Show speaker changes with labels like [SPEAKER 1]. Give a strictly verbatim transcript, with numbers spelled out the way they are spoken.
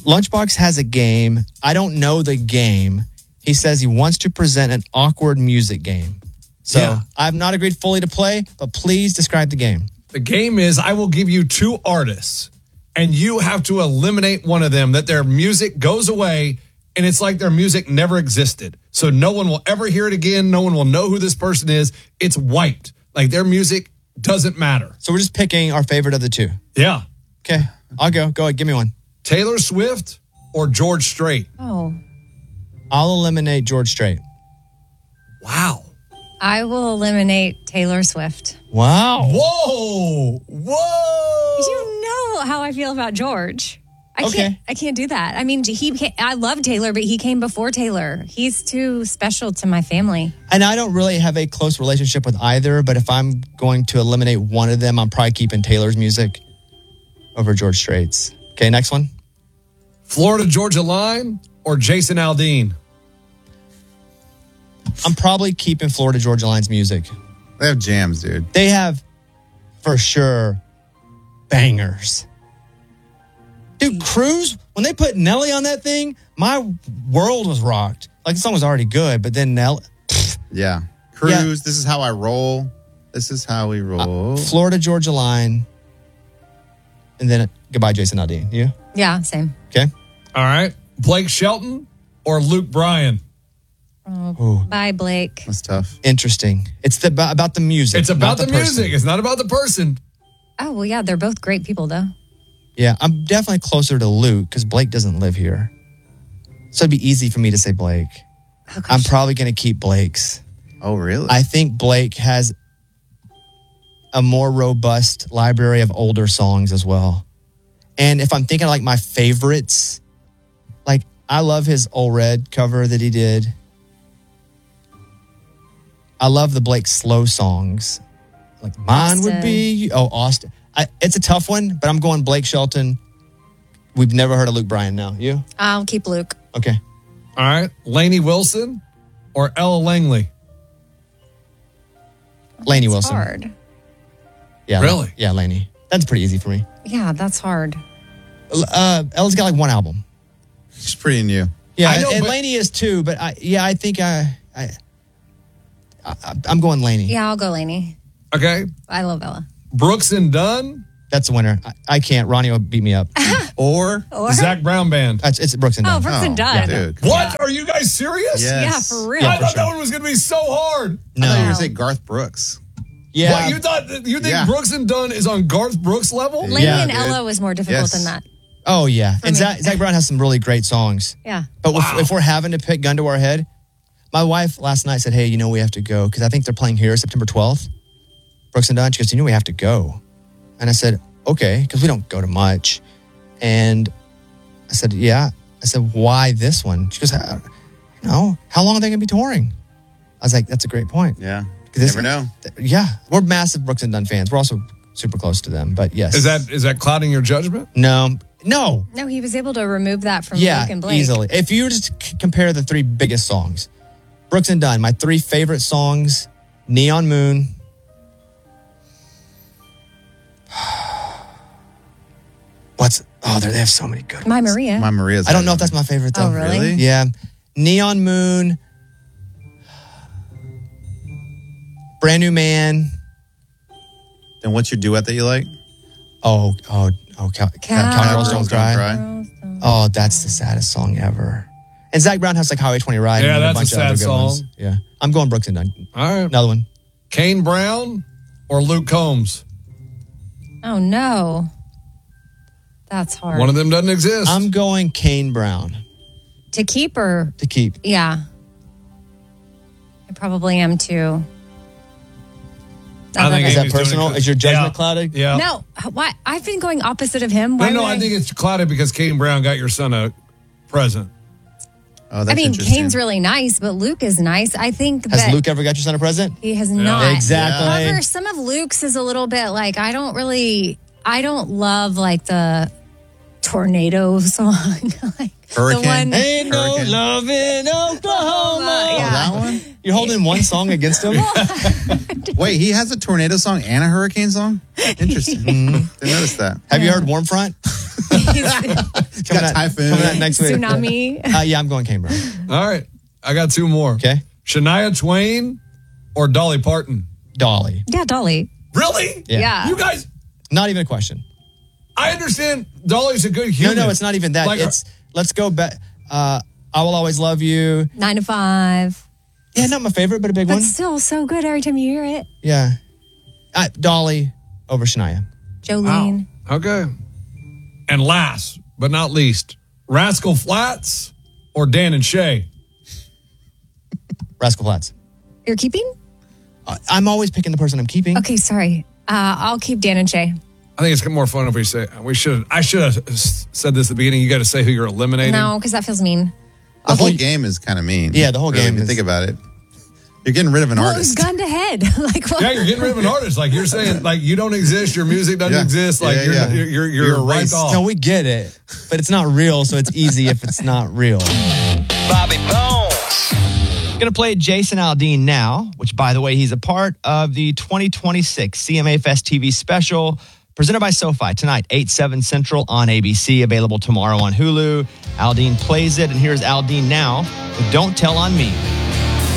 [SPEAKER 1] Lunchbox has a game. I don't know the game. He says he wants to present an awkward music game. So
[SPEAKER 2] Yeah.
[SPEAKER 1] I've not agreed fully to play, but please describe the game.
[SPEAKER 2] The game is I will give you two artists, and you have to eliminate one of them, that their music goes away, and it's like their music never existed. So no one will ever hear it again. No one will know who this person is. It's wiped. Like their music doesn't matter.
[SPEAKER 1] So we're just picking our favorite of the two.
[SPEAKER 2] Yeah.
[SPEAKER 1] Okay, I'll go. Go ahead, give me one.
[SPEAKER 2] Taylor Swift or George Strait?
[SPEAKER 3] Oh,
[SPEAKER 1] I'll eliminate George Strait.
[SPEAKER 2] Wow.
[SPEAKER 3] I will eliminate Taylor Swift.
[SPEAKER 1] Wow.
[SPEAKER 2] Whoa. Whoa.
[SPEAKER 3] You know how I feel about George. I
[SPEAKER 1] Okay.
[SPEAKER 3] can't. I can't do that. I mean, he. Came, I love Taylor, but he came before Taylor. He's too special to my family.
[SPEAKER 1] And I don't really have a close relationship with either, but if I'm going to eliminate one of them, I'm probably keeping Taylor's music over George Strait's. Okay, next one.
[SPEAKER 2] Florida Georgia Line or Jason Aldean?
[SPEAKER 1] I'm probably keeping Florida Georgia Line's music.
[SPEAKER 4] They have jams, dude.
[SPEAKER 1] They have, for sure, bangers. Dude, Cruise, when they put Nelly on that thing, my world was rocked. Like, the song was already good, but then Nelly...
[SPEAKER 4] Yeah. Cruise,
[SPEAKER 1] Yeah.
[SPEAKER 4] This is how I roll. This is how we roll.
[SPEAKER 1] Uh, Florida Georgia Line. And then, goodbye, Jason Aldean. You?
[SPEAKER 3] Yeah, same.
[SPEAKER 1] Okay.
[SPEAKER 2] All right. Blake Shelton or Luke Bryan?
[SPEAKER 3] Oh, bye, Blake.
[SPEAKER 4] That's tough.
[SPEAKER 1] Interesting. It's the, about the music.
[SPEAKER 2] It's about
[SPEAKER 1] not
[SPEAKER 2] the,
[SPEAKER 1] person.
[SPEAKER 2] music. It's not about the person.
[SPEAKER 3] Oh, well, yeah, they're both great people, though.
[SPEAKER 1] Yeah, I'm definitely closer to Luke because Blake doesn't live here. So it'd be easy for me to say Blake.
[SPEAKER 3] Oh, gosh.
[SPEAKER 1] I'm probably going to keep Blake's.
[SPEAKER 4] Oh, really?
[SPEAKER 1] I think Blake has a more robust library of older songs as well. And if I'm thinking like my favorites, like I love his Old Red cover that he did. I love the Blake slow songs. Like mine
[SPEAKER 3] Austin.
[SPEAKER 1] would be, oh, Austin. I, it's a tough one, but I'm going Blake Shelton. We've never heard of Luke Bryan now. You?
[SPEAKER 3] I'll keep Luke.
[SPEAKER 1] Okay.
[SPEAKER 2] All right. Lainey Wilson or Ella Langley?
[SPEAKER 1] Lainey
[SPEAKER 3] It's
[SPEAKER 1] Wilson.
[SPEAKER 3] hard.
[SPEAKER 1] Yeah.
[SPEAKER 2] Really?
[SPEAKER 1] Yeah, Lainey. That's pretty easy for me.
[SPEAKER 3] Yeah, that's hard.
[SPEAKER 1] Uh, Ella's got like one album.
[SPEAKER 4] She's pretty new.
[SPEAKER 1] Yeah,
[SPEAKER 2] I know,
[SPEAKER 1] and
[SPEAKER 2] but-
[SPEAKER 1] Lainey is too, but I, yeah, I think I, I, I I'm going Lainey.
[SPEAKER 3] Yeah, I'll go Lainey.
[SPEAKER 2] Okay.
[SPEAKER 3] I love Ella.
[SPEAKER 2] Brooks and Dunn
[SPEAKER 1] That's the winner. I, I can't. Ronnie will beat me up.
[SPEAKER 4] Or
[SPEAKER 3] Or
[SPEAKER 2] Zach Brown Band.
[SPEAKER 1] It's, it's Brooks and
[SPEAKER 3] oh,
[SPEAKER 1] Dunn.
[SPEAKER 3] Brooks and
[SPEAKER 4] Oh,
[SPEAKER 3] Dunn.
[SPEAKER 4] dude.
[SPEAKER 2] What? Are you guys serious?
[SPEAKER 4] Yes.
[SPEAKER 3] Yeah, for real.
[SPEAKER 1] Yeah,
[SPEAKER 2] I
[SPEAKER 1] for
[SPEAKER 2] thought
[SPEAKER 1] sure.
[SPEAKER 2] that one was going to be so hard.
[SPEAKER 1] No.
[SPEAKER 4] I thought you were
[SPEAKER 3] Wow.
[SPEAKER 4] going to say Garth Brooks.
[SPEAKER 1] Yeah.
[SPEAKER 2] What, you thought you think
[SPEAKER 4] Yeah.
[SPEAKER 2] Brooks and Dunn is on Garth Brooks level?
[SPEAKER 3] Lainey
[SPEAKER 1] Yeah,
[SPEAKER 3] and
[SPEAKER 4] dude.
[SPEAKER 3] Ella was more difficult
[SPEAKER 4] Yes.
[SPEAKER 3] than that.
[SPEAKER 1] Oh yeah. And
[SPEAKER 3] me.
[SPEAKER 1] Zach, Zach Brown has some really great songs.
[SPEAKER 3] Yeah.
[SPEAKER 1] But
[SPEAKER 2] Wow.
[SPEAKER 1] if, if we're having to pick gun to our head, my wife last night said, "Hey, you know we have to go because I think they're playing here September twelfth." Brooks and Dunn. She goes, "You know we have to go," and I said, "Okay," because we don't go to much. And I said, "Yeah." I said, "Why this one?" She goes, "I don't know. How long are they going to be touring?" I was like, "That's a great point."
[SPEAKER 4] Yeah.
[SPEAKER 1] 'Cause this-
[SPEAKER 4] Never know.
[SPEAKER 1] Yeah, we're massive Brooks and Dunn fans. We're also super close to them. But yes,
[SPEAKER 2] Is that is that clouding your judgment?
[SPEAKER 1] no, no?
[SPEAKER 3] No, he was able to remove that from
[SPEAKER 1] Yeah,
[SPEAKER 3] Luke and Blake.
[SPEAKER 1] easily. If you were to c- compare the three biggest songs, Brooks and Dunn, my three favorite songs, Neon Moon. What's, oh, they they have so many good ones.
[SPEAKER 3] My Maria.
[SPEAKER 4] My Maria's.
[SPEAKER 1] I don't know if that's my favorite though.
[SPEAKER 3] Oh, really?
[SPEAKER 4] Really?
[SPEAKER 1] Yeah. Neon Moon. Brand New Man.
[SPEAKER 4] Then what's your duet that you like?
[SPEAKER 1] Oh, oh, oh, Cow-
[SPEAKER 3] Cow-
[SPEAKER 1] Cowgirls Don't
[SPEAKER 4] Girls
[SPEAKER 1] Cry. Oh, that's the saddest song ever. And Zach Brown has like Highway twenty Ride.
[SPEAKER 2] Yeah,
[SPEAKER 1] and
[SPEAKER 2] that's a
[SPEAKER 1] bunch of
[SPEAKER 2] sad
[SPEAKER 1] other good ones.
[SPEAKER 2] song.
[SPEAKER 1] Yeah. I'm going Brooks and Dunn.
[SPEAKER 2] All right.
[SPEAKER 1] Another one.
[SPEAKER 2] Kane Brown or Luke Combs?
[SPEAKER 3] Oh, no. That's hard.
[SPEAKER 2] One of them doesn't exist.
[SPEAKER 1] I'm going Kane Brown
[SPEAKER 3] to keep or,
[SPEAKER 1] to keep.
[SPEAKER 3] yeah. I probably am too.
[SPEAKER 2] I think
[SPEAKER 1] Is that
[SPEAKER 2] Amy's doing
[SPEAKER 1] personal?
[SPEAKER 2] it.
[SPEAKER 1] Is your judgment
[SPEAKER 2] Yeah.
[SPEAKER 1] clouded?
[SPEAKER 2] Yeah.
[SPEAKER 3] No, why? I've been going opposite of him. Why
[SPEAKER 2] No, no,
[SPEAKER 3] would
[SPEAKER 2] I think it's clouded because Kane Brown got your son a present.
[SPEAKER 4] Oh, that's
[SPEAKER 3] I mean,
[SPEAKER 4] interesting.
[SPEAKER 3] Kane's really nice, but Luke is nice. I think
[SPEAKER 1] Has
[SPEAKER 3] that
[SPEAKER 1] Luke ever got your son a present?
[SPEAKER 3] he has not.
[SPEAKER 1] Exactly.
[SPEAKER 3] However, some of Luke's is a little bit like, I don't really, I don't love like the tornado song. like
[SPEAKER 4] Hurricane?
[SPEAKER 3] The one,
[SPEAKER 1] Ain't no
[SPEAKER 4] Hurricane.
[SPEAKER 1] love in Oklahoma.
[SPEAKER 3] Yeah.
[SPEAKER 4] Oh, that one?
[SPEAKER 1] You're holding one song against him?
[SPEAKER 4] Wait, he has a tornado song and a hurricane song? Interesting. Didn't notice that.
[SPEAKER 1] Have you heard Warm Front? coming
[SPEAKER 4] got
[SPEAKER 1] out,
[SPEAKER 4] typhoon.
[SPEAKER 1] coming out next week.
[SPEAKER 3] Tsunami.
[SPEAKER 1] Uh, yeah, I'm going Kane Brown.
[SPEAKER 2] All right. I got two more.
[SPEAKER 1] Okay.
[SPEAKER 2] Shania Twain or Dolly Parton?
[SPEAKER 1] Dolly.
[SPEAKER 3] Yeah, Dolly.
[SPEAKER 2] Really?
[SPEAKER 1] Yeah.
[SPEAKER 3] Yeah.
[SPEAKER 2] You guys,
[SPEAKER 1] Not even a question.
[SPEAKER 2] I understand Dolly's a good
[SPEAKER 1] No,
[SPEAKER 2] human.
[SPEAKER 1] no, it's not even that.
[SPEAKER 2] Like,
[SPEAKER 1] it's let's go back. Uh, I will always love you.
[SPEAKER 3] Nine to five.
[SPEAKER 1] Yeah, not my favorite, but a big
[SPEAKER 3] But
[SPEAKER 1] one.
[SPEAKER 3] still so good every time you hear it.
[SPEAKER 1] Yeah. Uh, Dolly over Shania.
[SPEAKER 3] Jolene.
[SPEAKER 2] Wow. Okay. And last but not least, Rascal Flatts or Dan and Shay?
[SPEAKER 1] Rascal Flatts.
[SPEAKER 3] You're keeping?
[SPEAKER 1] Uh, I'm always picking the person I'm keeping.
[SPEAKER 3] Okay, sorry. Uh, I'll keep Dan and Shay.
[SPEAKER 2] I think it's more fun if we say, we should, I should have said this at the beginning. You got to say who you're eliminating.
[SPEAKER 3] No, because that feels mean.
[SPEAKER 4] The whole
[SPEAKER 1] Okay.
[SPEAKER 4] game is kind of mean.
[SPEAKER 1] Yeah, the whole
[SPEAKER 4] really,
[SPEAKER 1] game
[SPEAKER 4] If you
[SPEAKER 1] is-
[SPEAKER 4] think about it. You're getting rid of an
[SPEAKER 3] Well,
[SPEAKER 4] artist.
[SPEAKER 3] it's gun to head. like what?
[SPEAKER 2] Yeah, you're getting rid of an artist. Like you're saying, like you don't exist. Your music doesn't
[SPEAKER 4] Yeah.
[SPEAKER 2] exist. Like
[SPEAKER 4] Yeah,
[SPEAKER 2] you're,
[SPEAKER 4] yeah.
[SPEAKER 2] you're, you're, you're,
[SPEAKER 4] You're
[SPEAKER 2] right
[SPEAKER 4] erased.
[SPEAKER 2] off.
[SPEAKER 1] No, we get it, but it's not real, so it's easy if it's not real.
[SPEAKER 5] Bobby Bones.
[SPEAKER 1] Going to play Jason Aldean now, which, by the way, he's a part of the twenty twenty-six C M A Fest T V special presented by SoFi tonight, eight, seven Central on A B C, available tomorrow on Hulu. Aldean plays it, and here's Aldean now with Don't Tell on Me.